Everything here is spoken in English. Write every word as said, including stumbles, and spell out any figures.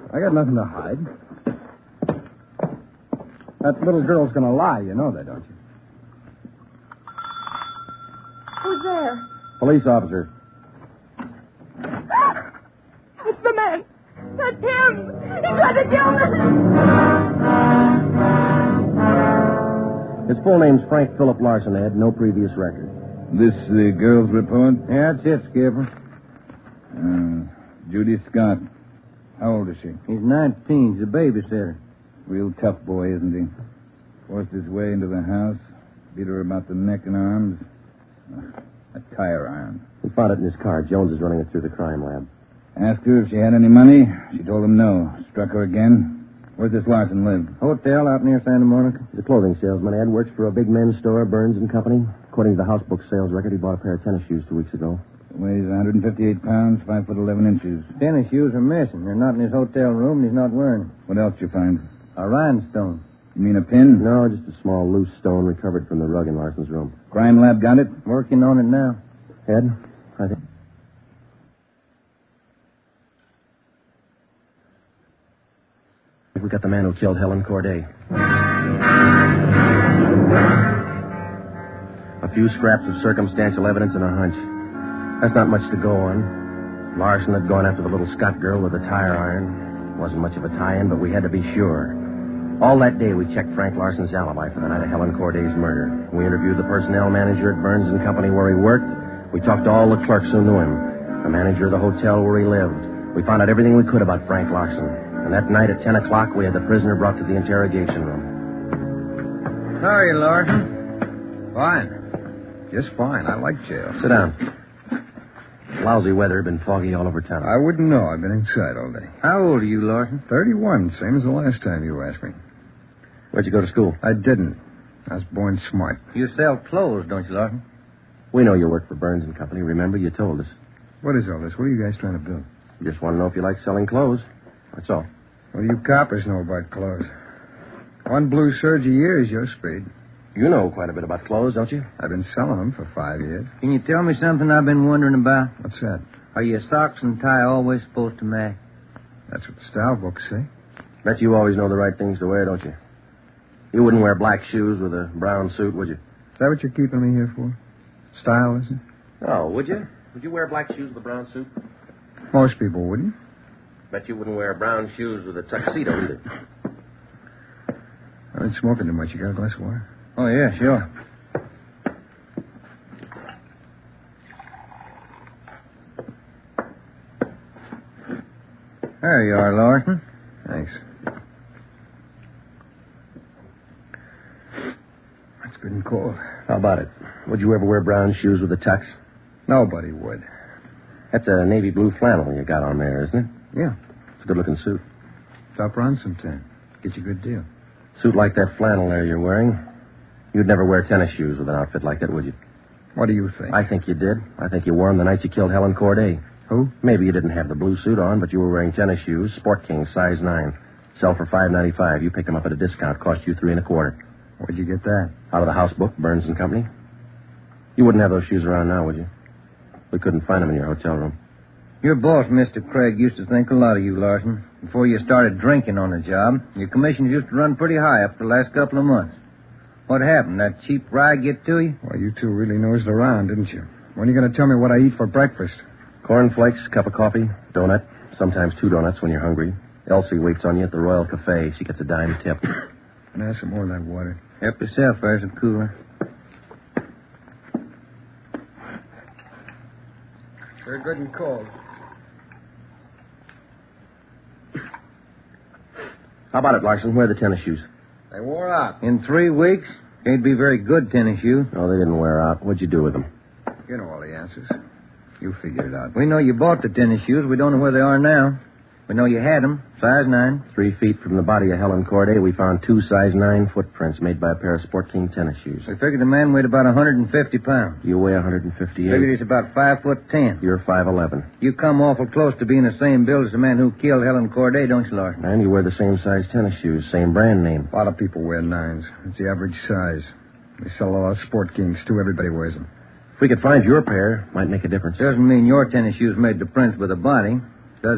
I got nothing to hide. That little girl's gonna lie, you know that, don't you? Who's there? Police officer. It's the man. That's him. He tried to kill me. His full name's Frank Philip Larson, Ed. No previous record. This the girl's report? Yeah, that's it, Skipper. Uh, Judy Scott. How old is she? He's nineteen. He's a babysitter. Real tough boy, isn't he? Forced his way into the house, beat her about the neck and arms. Uh, a tire iron. We found it in his car. Jones is running it through the crime lab. Asked her if she had any money. She told him no. Struck her again. Where's this Larson live? Hotel out near Santa Monica. He's a clothing salesman, Ed. Works for a big men's store, Burns and Company. According to the house book sales record, he bought a pair of tennis shoes two weeks ago. Weighs one hundred fifty-eight pounds, five foot eleven inches. Tennis shoes are missing. They're not in his hotel room, and he's not wearing them. What else did you find? A rhinestone. You mean a pin? No, just a small loose stone recovered from the rug in Larson's room. Crime lab got it? Working on it now. Ed, I think... We got the man who killed Helen Corday. A few scraps of circumstantial evidence and a hunch. That's not much to go on. Larson had gone after the little Scott girl with a tire iron. Wasn't much of a tie-in, but we had to be sure. All that day, we checked Frank Larson's alibi for the night of Helen Corday's murder. We interviewed the personnel manager at Burns and Company where he worked. We talked to all the clerks who knew him. The manager of the hotel where he lived. We found out everything we could about Frank Larson. And that night at ten o'clock, we had the prisoner brought to the interrogation room. How are you, Larson? Fine. Just fine. I like jail. Sit down. Lousy weather, been foggy all over town. I wouldn't know. I've been inside all day. How old are you, Larson? thirty-one, same as the last time you asked me. Where'd you go to school? I didn't. I was born smart. You sell clothes, don't you, Larson? We know you work for Burns and Company. Remember, you told us. What is all this? What are you guys trying to build? We just want to know if you like selling clothes. That's all. What do you coppers know about clothes? One blue serge a year is your speed. You know quite a bit about clothes, don't you? I've been selling them for five years. Can you tell me something I've been wondering about? What's that? Are your socks and tie always supposed to match? That's what the style books say. Bet you always know the right things to wear, don't you? You wouldn't wear black shoes with a brown suit, would you? Is that what you're keeping me here for? Style, is it? No, would you? Would you wear black shoes with a brown suit? Most people wouldn't. Bet you wouldn't wear brown shoes with a tuxedo either. I've been smoking too much. You got a glass of water? Oh, yeah, sure. There you are, Larson. Thanks. It's good and cold. How about it? Would you ever wear brown shoes with a tux? Nobody would. That's a navy blue flannel you got on there, isn't it? Yeah. It's a good-looking suit. Stop around sometime. Get you a good deal. Suit like that flannel there you're wearing, you'd never wear tennis shoes with an outfit like that, would you? What do you think? I think you did. I think you wore them the night you killed Helen Corday. Who? Maybe you didn't have the blue suit on, but you were wearing tennis shoes, Sport King, size nine. Sell for five ninety-five. You picked them up at a discount. Cost you three and a quarter. Where'd you get that? Out of the house book, Burns and Company. You wouldn't have those shoes around now, would you? We couldn't find them in your hotel room. Your boss, Mister Craig, used to think a lot of you, Larson. Before you started drinking on the job, your commissions used to run pretty high up the last couple of months. What happened? That cheap rye get to you? Well, you two really nosed around, didn't you? When are you going to tell me what I eat for breakfast? Cornflakes, cup of coffee, donut, sometimes two donuts when you're hungry. Elsie waits on you at the Royal Cafe. She gets a dime tip. And ask some more of that water. Help yourself, there's a cooler. They're good and cold. How about it, Larson? Where are the tennis shoes? They wore out. In three weeks? Can't be very good tennis shoes. No, they didn't wear out. What'd you do with them? You know all the answers. You figured it out. We know you bought the tennis shoes. We don't know where they are now. We know you had them. Size nine. Three feet from the body of Helen Corday, we found two size nine footprints made by a pair of Sport King tennis shoes. We figured the man weighed about one hundred fifty pounds. You weigh one hundred fifty-eight. Figured he's about five foot ten. You're five eleven. You come awful close to being the same build as the man who killed Helen Corday, don't you, Larson? And you wear the same size tennis shoes, same brand name. A lot of people wear nines. It's the average size. They sell a lot of Sport Kings, too. Everybody wears them. If we could find your pair, might make a difference. Doesn't mean your tennis shoes made the prints with the body.